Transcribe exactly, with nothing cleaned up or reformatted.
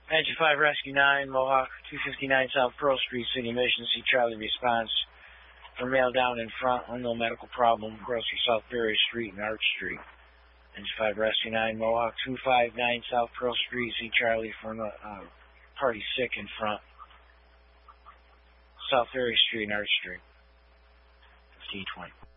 Engine five Rescue nine, Mohawk, two fifty-nine South Pearl Street, City Mission. See Charlie response. For male down in front, unknown medical problem, Grocery South Berry Street and Arch Street. Engine five Rescue nine, Mohawk, two fifty-nine South Pearl Street. See Charlie for uh, party sick in front. South Berry Street and Arch Street. fifteen twenty.